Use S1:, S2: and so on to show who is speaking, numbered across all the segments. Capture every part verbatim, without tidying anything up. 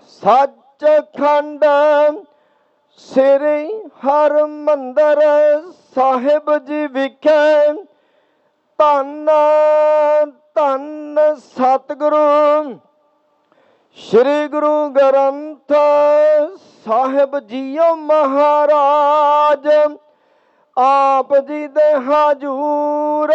S1: ਸੱਚਖੰਡ ਸ੍ਰੀ ਹਰਿਮੰਦਰ ਸਾਹਿਬ ਜੀ ਵਿਖੇ ਧੰਨ ਧੰਨ ਸਤਿਗੁਰੂ ਸ੍ਰੀ ਗੁਰੂ ਗ੍ਰੰਥ ਸਾਹਿਬ ਜੀਓ ਮਹਾਰਾਜ ਆਪ ਜੀ ਦੇ ਹਜੂਰ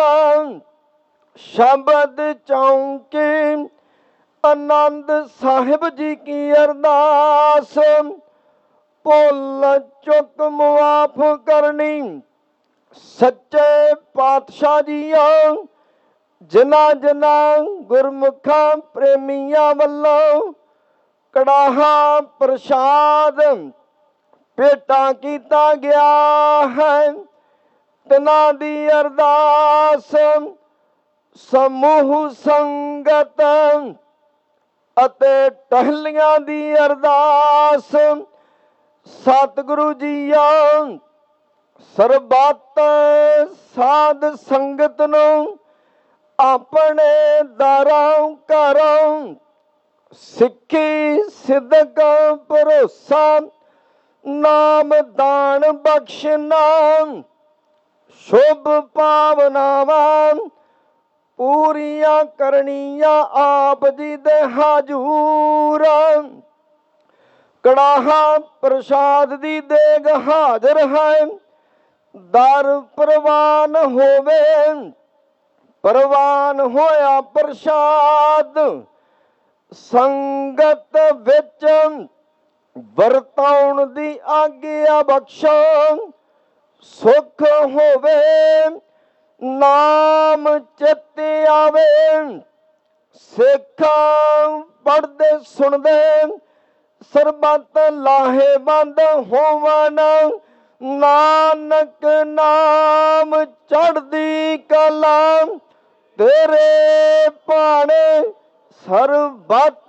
S1: ਸ਼ਬਦ ਚੌਂਕੀ ਆਨੰਦ ਸਾਹਿਬ ਜੀ ਕੀ ਅਰਦਾਸ ਭੁੱਲ ਚੁੱਕ ਮੁਆਫ ਕਰਨੀ। ਸੱਚੇ ਪਾਤਸ਼ਾਹ ਜੀਓ ਜਿਨ੍ਹਾਂ ਜਿਨ੍ਹਾਂ ਗੁਰਮੁਖਾਂ ਪ੍ਰੇਮੀਆਂ ਵੱਲੋਂ ਕੜਾਹਾ ਪ੍ਰਸ਼ਾਦ ਭੇਟਾ ਕੀਤਾ ਗਿਆ ਹੈ, ਤਿਨਾਂ ਦੀ ਅਰਦਾਸ ਸਮੂਹ ਸੰਗਤ ਅਤੇ ਟਹਿਲੀਆਂ ਦੀ ਅਰਦਾਸ ਸਤਿਗੁਰੂ ਜੀਓ ਸਰਬੱਤ ਸਾਧ ਸੰਗਤ ਨੂੰ ਆਪਣੇ ਦਰਾਂ ਘਰੋਂ ਸਿੱਖੀ ਸਿਦਕ ਭਰੋਸਾ ਨਾਮ ਦਾਨ ਬਖਸ਼ਣਾ ਸ਼ੁਭ ਭਾਵਨਾਵਾਂ ਪੂਰੀਆਂ ਕਰਨੀਆਂ ਆਪ ਜੀ ਦੇ ਹਜੂਰ। ਕੜਾਹਾ ਪ੍ਰਸ਼ਾਦ ਦੀ ਦੇਗ ਹਾਜ਼ਰ ਹੈ, ਦਰ ਪ੍ਰਵਾਨ ਹੋਵੇ। ਪ੍ਰਵਾਨ ਹੋਇਆ ਪ੍ਰਸ਼ਾਦ ਸੰਗਤ ਵਿੱਚ ਵਰਤਾਉਣ ਦੀ ਆਗਿਆ ਬਖਸ਼ੋ। ਸੁਖ ਹੋਵੇ ਨਾਮ ਚਿੱਤੇ ਆਵੇ, ਸਿੱਖਾਂ ਪੜ੍ਹਦੇ ਸੁਣਦੇ ਸਰਬੱਤ ਲਾਹੇਵੰਦ ਹੋਵਨ। ਨਾਨਕ ਨਾਮ ਚੜ੍ਹਦੀ ਕਲਾ ਤੇਰੇ ਭਾਣੇ ਸਰਬੱਤ